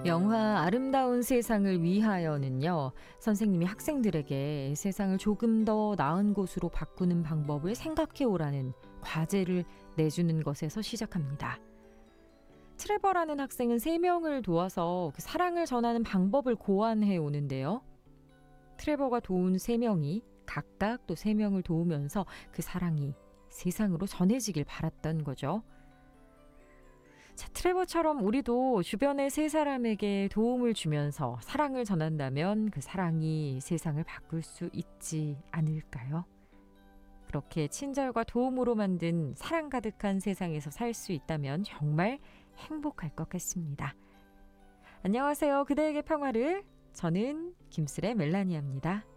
영화 아름다운 세상을 위하여는요, 선생님이 학생들에게 세상을 조금 더 나은 곳으로 바꾸는 방법을 생각해 오라는 과제를 내주는 것에서 시작합니다. 트레버라는 학생은 3명을 도와서 그 사랑을 전하는 방법을 고안해 오는데요. 트레버가 도운 3명이 각각 또 3명을 도우면서 그 사랑이 세상으로 전해지길 바랐던 거죠. 자, 트레버처럼 우리도 주변의 3사람에게 도움을 주면서 사랑을 전한다면 그 사랑이 세상을 바꿀 수 있지 않을까요? 그렇게 친절과 도움으로 만든 사랑 가득한 세상에서 살 수 있다면 정말 행복할 것 같습니다. 안녕하세요. 그대에게 평화를. 저는 김슬의 멜라니아입니다.